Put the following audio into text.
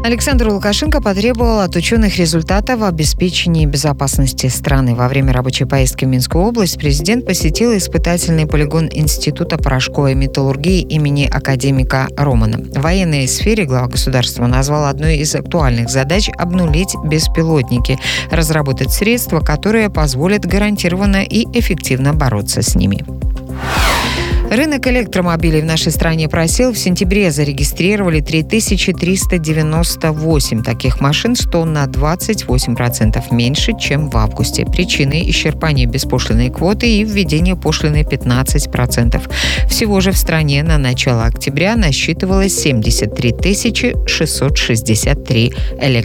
Александр Лукашенко потребовал от ученых результатов в обеспечении безопасности страны. Во время рабочей поездки в Минскую область президент посетил испытательный полигон Института порошковой металлургии имени академика Романа. В военной сфере глава государства назвал одной из актуальных задач обнулить беспилотники, разработать средства, которые позволят гарантированно и эффективно бороться с ними. Рынок электромобилей в нашей стране просел. В сентябре зарегистрировали 3398 таких машин, что на 28% меньше, чем в августе. Причиной — исчерпание беспошлинной квоты и введение пошлины 15%. Всего же в стране на начало октября насчитывалось 73 663 электромобиля.